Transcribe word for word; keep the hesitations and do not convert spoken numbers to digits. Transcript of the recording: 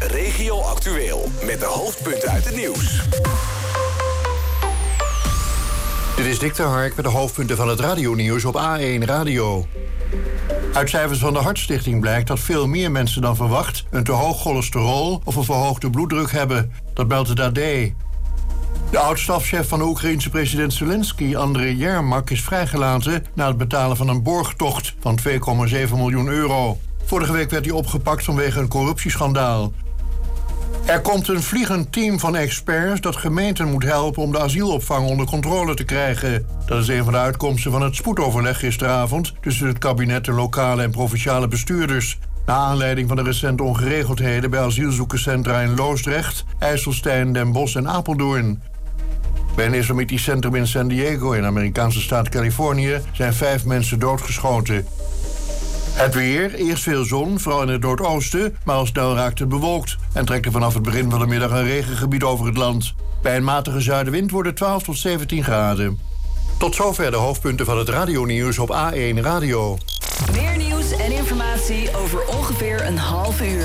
Regio Actueel. Met de hoofdpunten uit het nieuws. Dit is Dick ter Hark met de hoofdpunten van het radionieuws op A één Radio. Uit cijfers van de Hartstichting blijkt dat veel meer mensen dan verwacht een te hoog cholesterol of een verhoogde bloeddruk hebben. Dat meldt het A D. De oud-stafchef van de Oekraïense president Zelensky, Andriy Yermak, is vrijgelaten na het betalen van een borgtocht van twee komma zeven miljoen euro. Vorige week werd hij opgepakt vanwege een corruptieschandaal. Er komt een vliegend team van experts dat gemeenten moet helpen om de asielopvang onder controle te krijgen. Dat is een van de uitkomsten van het spoedoverleg gisteravond tussen het kabinet, de lokale en provinciale bestuurders. Na aanleiding van de recente ongeregeldheden bij asielzoekerscentra in Loosdrecht, IJsselstein, Den Bosch en Apeldoorn. Bij een islamitisch centrum in San Diego in de Amerikaanse staat Californië zijn vijf mensen doodgeschoten. Het weer, eerst veel zon, vooral in het noordoosten, maar al snel raakt het bewolkt en trekt er vanaf het begin van de middag een regengebied over het land. Bij een matige zuidenwind wordt het twaalf tot zeventien graden. Tot zover de hoofdpunten van het radionieuws op A één Radio. Meer nieuws en informatie over ongeveer een half uur.